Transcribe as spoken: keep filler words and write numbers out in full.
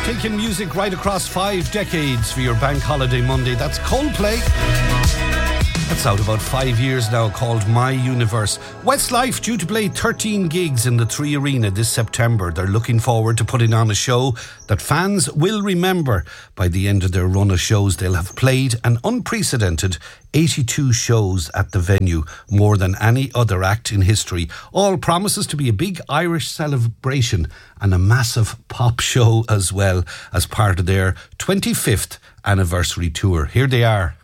Taking music right across five decades for your bank holiday Monday. That's Coldplay. That's out about five years now, called My Universe. Westlife due to play thirteen gigs in the Three Arena this September. They're looking forward to putting on a show that fans will remember. By the end of their run of shows, they'll have played an unprecedented eighty-two shows at the venue, more than any other act in history. All promises to be a big Irish celebration and a massive pop show as well, as part of their twenty-fifth anniversary tour. Here they are.